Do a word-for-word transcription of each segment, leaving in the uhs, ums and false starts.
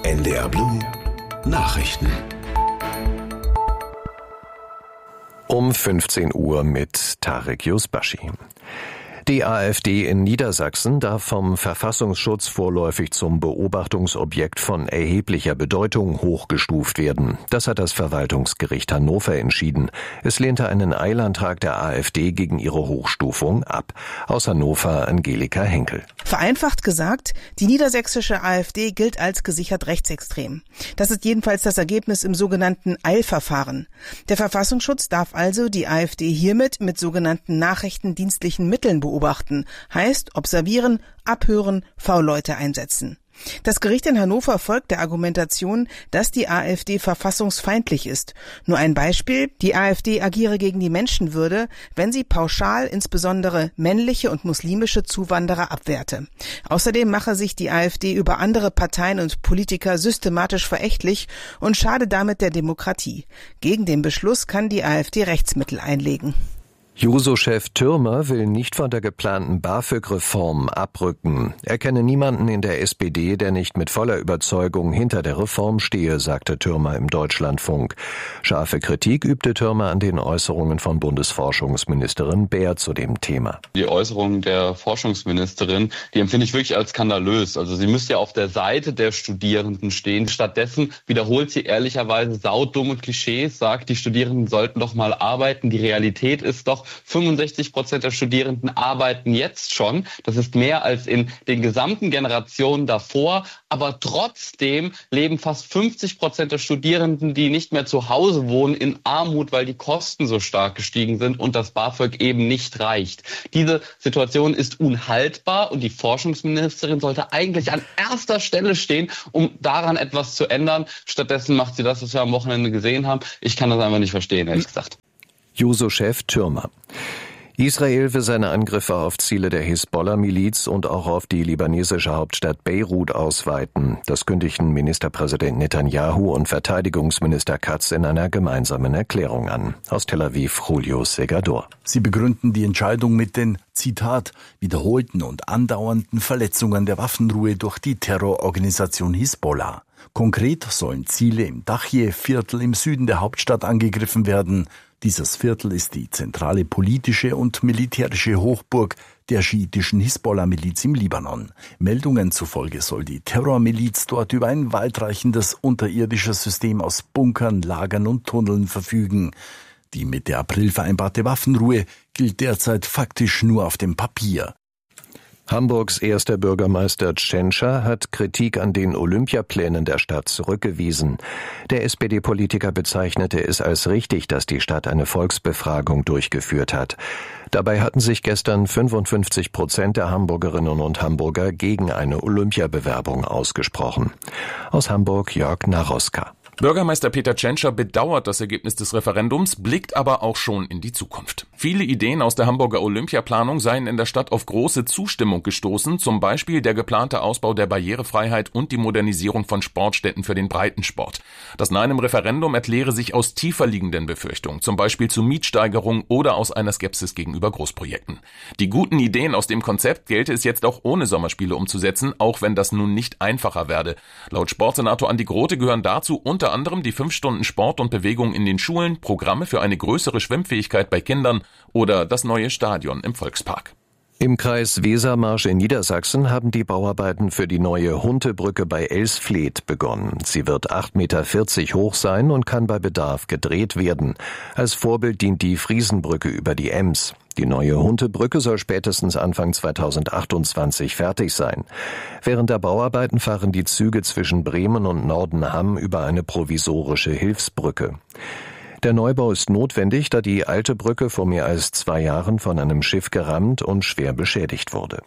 N D R Blue Nachrichten. Um fünfzehn Uhr mit Tarek Yusbashi. Die AfD in Niedersachsen darf vom Verfassungsschutz vorläufig zum Beobachtungsobjekt von erheblicher Bedeutung hochgestuft werden. Das hat das Verwaltungsgericht Hannover entschieden. Es lehnte einen Eilantrag der AfD gegen ihre Hochstufung ab. Aus Hannover Angelika Henkel. Vereinfacht gesagt, die niedersächsische AfD gilt als gesichert rechtsextrem. Das ist jedenfalls das Ergebnis im sogenannten Eilverfahren. Der Verfassungsschutz darf also die AfD hiermit mit sogenannten nachrichtendienstlichen Mitteln beobachten. Beobachten, heißt observieren, abhören, V-Leute einsetzen. Das Gericht in Hannover folgt der Argumentation, dass die AfD verfassungsfeindlich ist. Nur ein Beispiel: Die AfD agiere gegen die Menschenwürde, wenn sie pauschal insbesondere männliche und muslimische Zuwanderer abwehrte. Außerdem mache sich die AfD über andere Parteien und Politiker systematisch verächtlich und schade damit der Demokratie. Gegen den Beschluss kann die AfD Rechtsmittel einlegen. Juso-Chef Thürmer will nicht von der geplanten BAföG-Reform abrücken. Er kenne niemanden in der S P D, der nicht mit voller Überzeugung hinter der Reform stehe, sagte Thürmer im Deutschlandfunk. Scharfe Kritik übte Thürmer an den Äußerungen von Bundesforschungsministerin Baer zu dem Thema. Die Äußerungen der Forschungsministerin, die empfinde ich wirklich als skandalös. Also sie müsste ja auf der Seite der Studierenden stehen. Stattdessen wiederholt sie ehrlicherweise saudumme Klischees, sagt, die Studierenden sollten doch mal arbeiten. Die Realität ist doch, fünfundsechzig Prozent der Studierenden arbeiten jetzt schon. Das ist mehr als in den gesamten Generationen davor. Aber trotzdem leben fast fünfzig Prozent der Studierenden, die nicht mehr zu Hause wohnen, in Armut, weil die Kosten so stark gestiegen sind und das BAföG eben nicht reicht. Diese Situation ist unhaltbar und die Forschungsministerin sollte eigentlich an erster Stelle stehen, um daran etwas zu ändern. Stattdessen macht sie das, was wir am Wochenende gesehen haben. Ich kann das einfach nicht verstehen, ehrlich gesagt. Juso-Chef Thürmer. Israel will seine Angriffe auf Ziele der Hisbollah-Miliz und auch auf die libanesische Hauptstadt Beirut ausweiten. Das kündigten Ministerpräsident Netanyahu und Verteidigungsminister Katz in einer gemeinsamen Erklärung an. Aus Tel Aviv Julio Segador. Sie begründen die Entscheidung mit den, Zitat, wiederholten und andauernden Verletzungen der Waffenruhe durch die Terrororganisation Hisbollah. Konkret sollen Ziele im Dachje-Viertel im Süden der Hauptstadt angegriffen werden. Dieses Viertel ist die zentrale politische und militärische Hochburg der schiitischen Hisbollah-Miliz im Libanon. Meldungen zufolge soll die Terrormiliz dort über ein weitreichendes unterirdisches System aus Bunkern, Lagern und Tunneln verfügen. Die Mitte April vereinbarte Waffenruhe gilt derzeit faktisch nur auf dem Papier. Hamburgs erster Bürgermeister Tschentscher hat Kritik an den Olympiaplänen der Stadt zurückgewiesen. Der S P D-Politiker bezeichnete es als richtig, dass die Stadt eine Volksbefragung durchgeführt hat. Dabei hatten sich gestern fünfundfünfzig Prozent der Hamburgerinnen und Hamburger gegen eine Olympiabewerbung ausgesprochen. Aus Hamburg Jörg Naroska. Bürgermeister Peter Tschentscher bedauert das Ergebnis des Referendums, blickt aber auch schon in die Zukunft. Viele Ideen aus der Hamburger Olympiaplanung seien in der Stadt auf große Zustimmung gestoßen, zum Beispiel der geplante Ausbau der Barrierefreiheit und die Modernisierung von Sportstätten für den Breitensport. Das Nein im Referendum erkläre sich aus tiefer liegenden Befürchtungen, zum Beispiel zu Mietsteigerungen oder aus einer Skepsis gegenüber Großprojekten. Die guten Ideen aus dem Konzept gelte es jetzt auch ohne Sommerspiele umzusetzen, auch wenn das nun nicht einfacher werde. Laut Sportsenator Andi Grote gehören dazu unter Unter anderem die fünf Stunden Sport und Bewegung in den Schulen, Programme für eine größere Schwimmfähigkeit bei Kindern oder das neue Stadion im Volkspark. Im Kreis Wesermarsch in Niedersachsen haben die Bauarbeiten für die neue Huntebrücke bei Elsfleth begonnen. Sie wird acht Meter vierzig hoch sein und kann bei Bedarf gedreht werden. Als Vorbild dient die Friesenbrücke über die Ems. Die neue Huntebrücke soll spätestens Anfang zweitausendachtundzwanzig fertig sein. Während der Bauarbeiten fahren die Züge zwischen Bremen und Nordenham über eine provisorische Hilfsbrücke. Der Neubau ist notwendig, da die alte Brücke vor mehr als zwei Jahren von einem Schiff gerammt und schwer beschädigt wurde.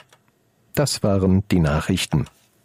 Das waren die Nachrichten.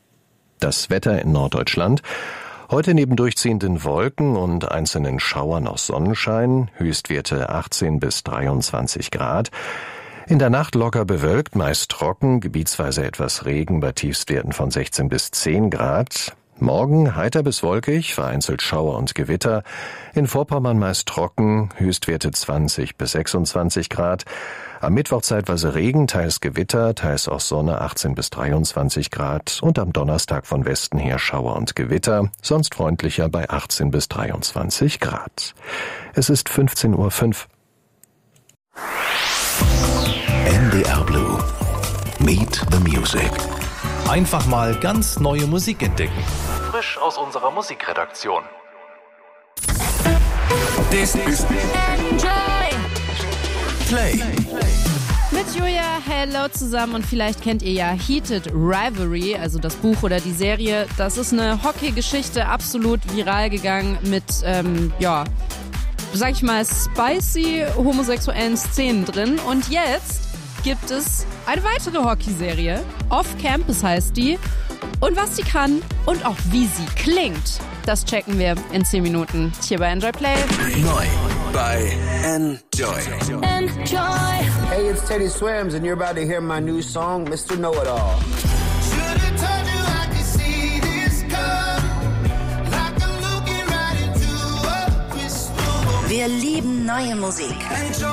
Das Wetter in Norddeutschland. Heute neben durchziehenden Wolken und einzelnen Schauern auch Sonnenschein, Höchstwerte achtzehn bis dreiundzwanzig Grad. In der Nacht locker bewölkt, meist trocken, gebietsweise etwas Regen bei Tiefstwerten von sechzehn bis zehn Grad. Morgen heiter bis wolkig, vereinzelt Schauer und Gewitter. In Vorpommern meist trocken, Höchstwerte zwanzig bis sechsundzwanzig Grad. Am Mittwoch zeitweise Regen, teils Gewitter, teils auch Sonne, achtzehn bis dreiundzwanzig Grad. Und am Donnerstag von Westen her Schauer und Gewitter, sonst freundlicher bei achtzehn bis dreiundzwanzig Grad. Es ist fünfzehn Uhr fünf. N D R Blue. Meet the Music. Einfach mal ganz neue Musik entdecken. Frisch aus unserer Musikredaktion. This is Enjoy! Play. Mit Julia, hello zusammen, und vielleicht kennt ihr ja Heated Rivalry, also das Buch oder die Serie. Das ist eine Hockey-Geschichte, absolut viral gegangen mit, ähm, ja, sag ich mal, spicy homosexuellen Szenen drin. Und jetzt gibt es eine weitere Hockeyserie. Off Campus heißt die. Und was sie kann und auch wie sie klingt, das checken wir in zehn Minuten hier bei Enjoy Play. Neu bei Enjoy. Enjoy. Hey, it's Teddy Swims and you're about to hear my new song, Mister Know-It-All. Wir lieben neue Musik.